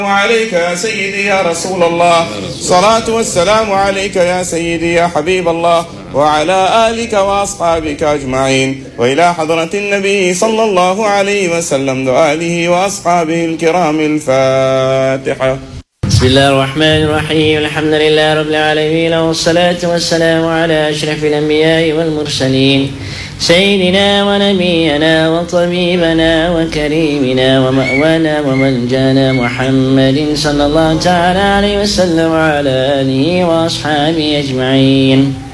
عليك يا سيدي يا رسول الله، صلاة والسلام عليك يا سيدي يا حبيب الله، وعلى آلك وأصحابك أجمعين، وإلى حضرة النبي صلى الله عليه وسلم وآله وأصحابه الكرام. الفاتحة. بسم الله الرحمن الرحيم. الحمد لله رب العالمين، والصلاة والسلام على أشرف الأنبياء والمرسلين، سيدنا ونبينا وطبيبنا وكريمنا ومأوانا وملجانا محمد صلى الله تعالى عليه وسلم وعلى آله وأصحابه أجمعين.